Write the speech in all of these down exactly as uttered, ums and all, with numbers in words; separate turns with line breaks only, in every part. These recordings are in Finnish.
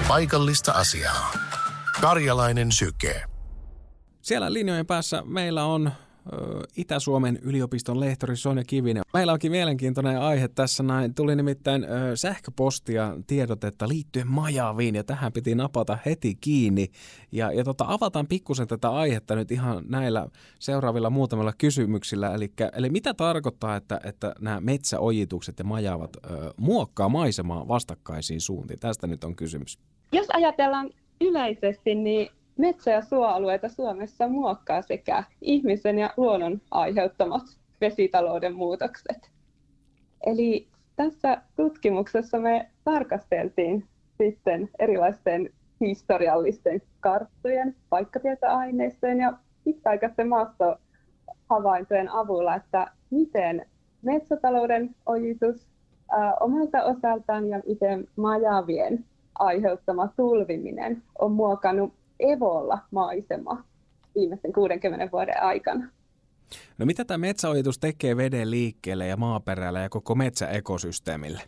Paikallista asiaa. Karjalainen syke.
Siellä linjojen päässä meillä on ö, Itä-Suomen yliopiston lehtori Sonja Kivinen. Meillä onkin mielenkiintoinen aihe tässä näin. Tuli nimittäin ö, sähköpostia tiedotetta liittyen Majaviin ja tähän piti napata heti kiinni. Ja, ja tota, avataan pikkusen tätä aihetta nyt ihan näillä seuraavilla muutamilla kysymyksillä. Elikkä, eli mitä tarkoittaa, että, että nämä metsäojitukset ja majavat ö, muokkaa maisemaa vastakkaisiin suuntiin? Tästä nyt on kysymys.
Jos ajatellaan yleisesti, niin metsä- ja suoalueita Suomessa muokkaa sekä ihmisen ja luonnon aiheuttamat vesitalouden muutokset. Eli tässä tutkimuksessa me tarkasteltiin sitten erilaisten historiallisten karttojen, paikkatietoaineistojen ja pitkäaikaisten maastohavaintojen avulla, että miten metsätalouden ojitus ää, omalta osaltaan ja miten majavien aiheuttama tulviminen on muokannut evolla maisema viimeisten kuudenkymmenen vuoden aikana.
No mitä tämä metsäojitus tekee veden liikkeelle ja maaperällä ja koko metsäekosysteemille?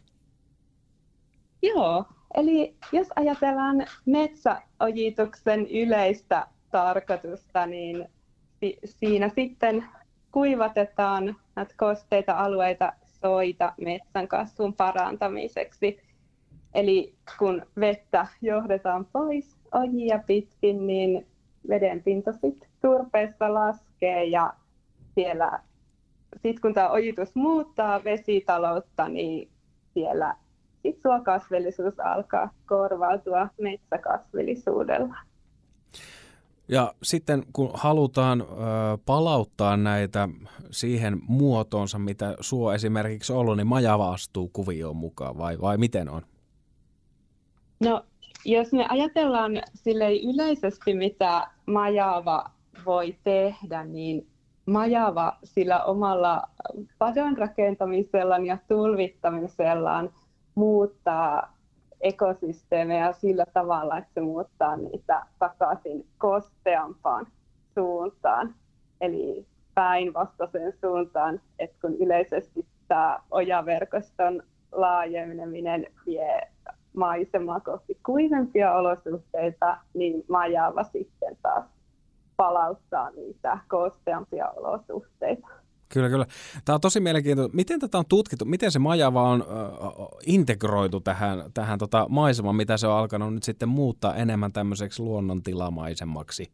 Joo, eli jos ajatellaan metsäojituksen yleistä tarkoitusta, niin si- siinä sitten kuivatetaan näitä kosteita alueita soita metsän kasvun parantamiseksi. Eli kun vettä johdetaan pois ojia pitkin, niin vedenpinta sitten turpeessa laskee ja siellä, sit kun tämä ojitus muuttaa vesitaloutta, niin siellä sit suokasvillisuus alkaa korvautua metsäkasvillisuudella.
Ja sitten kun halutaan ö, palauttaa näitä siihen muotoonsa, mitä suo esimerkiksi on ollut, niin majava astuu kuvioon mukaan vai, vai miten on?
No, jos me ajatellaan silleen yleisesti, mitä majava voi tehdä, niin majava sillä omalla padon rakentamisellaan ja tulvittamisellaan muuttaa ekosysteemejä sillä tavalla, että se muuttaa niitä takaisin kosteampaan suuntaan, eli päinvastaiseen suuntaan, että kun yleisesti tämä ojaverkoston laajeneminen vie maisemaa kohti kuivempia olosuhteita, niin majava sitten taas palauttaa niitä kosteampia olosuhteita.
Kyllä, kyllä. Tämä on tosi mielenkiintoista. Miten tätä on tutkittu? Miten se majava on äh, integroitu tähän, tähän tota maisemaan, mitä se on alkanut nyt sitten muuttaa enemmän tämmöiseksi luonnontilamaisemmaksi?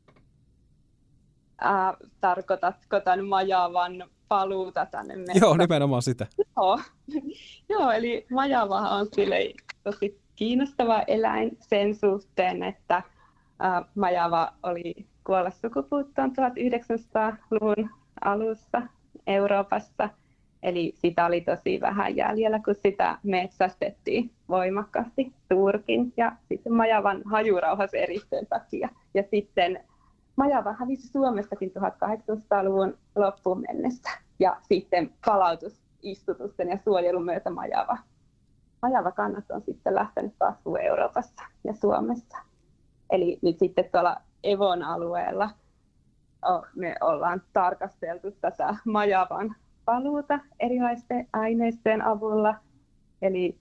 Äh, tarkoitatko tämän majavan paluuta tänne metsään?
Joo, nimenomaan sitä.
Joo, Joo eli majava on silleen tosi kiinnostava eläin sen suhteen, että äh, majava oli kuolla sukupuuttoon tuhatyhdeksänsataaluvun alussa Euroopassa. Eli sitä oli tosi vähän jäljellä, kun sitä metsästettiin voimakkaasti Turkin ja sitten majavan hajurauhasen eristeen takia. Ja sitten majava hävisi Suomestakin tuhatkahdeksansataaluvun loppuun mennessä. Ja sitten palautusistutusten ja suojelun myötä majava. Majavakannat on sitten lähtenyt kasvuun Euroopassa ja Suomessa. Eli nyt sitten tuolla Evon alueella me ollaan tarkasteltu tätä majavan paluuta erilaisten aineistojen avulla. Eli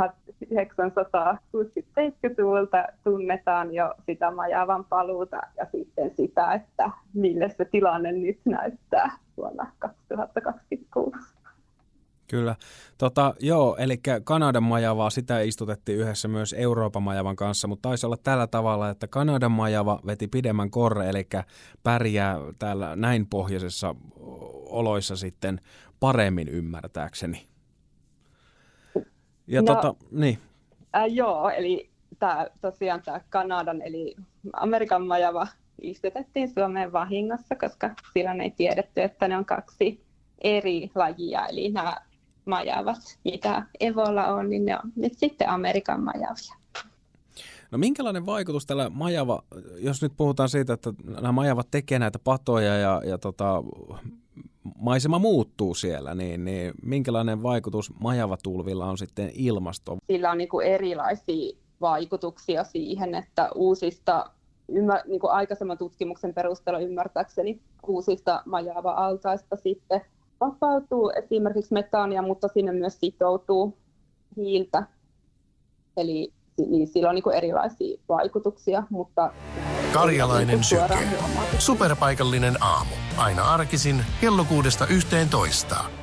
tuhatyhdeksänsataakuusikymmentä-seitsemänkymmentäluvulta tunnetaan jo sitä majavan paluuta ja sitten sitä, että millä se tilanne nyt näyttää vuonna kaksituhattakaksikymmentäkuusi.
Kyllä. Tota, joo, eli Kanadan majavaa, sitä istutettiin yhdessä myös Euroopan majavan kanssa, mutta taisi olla tällä tavalla, että Kanadan majava veti pidemmän korre, eli pärjää täällä näin pohjoisessa oloissa sitten paremmin ymmärtääkseni. Ja
no,
tota, niin.
Äh, joo, eli tää, tosiaan tämä Kanadan eli Amerikan majava istutettiin Suomeen vahingossa, koska silloin ei tiedetty, että ne on kaksi eri lajia, eli nämä majavat, mitä Evolla on, niin ne on nyt sitten Amerikan majavia.
No minkälainen vaikutus tällä majava, jos nyt puhutaan siitä, että nämä majavat tekee näitä patoja ja, ja tota, maisema muuttuu siellä, niin, niin minkälainen vaikutus majavatulvilla on sitten ilmastoon?
Sillä on niin kuin erilaisia vaikutuksia siihen, että uusista, ymmär, niin kuin aikaisemman tutkimuksen perusteella ymmärtääkseni uusista majava-altaista sitten vapautuu esimerkiksi metaania, mutta sinne myös sitoutuu hiiltä. Eli niin sillä on niin kuin erilaisia vaikutuksia, mutta
Karjalainen
niin
syke. Superpaikallinen aamu. Aina arkisin kello kuudesta yhteentoista.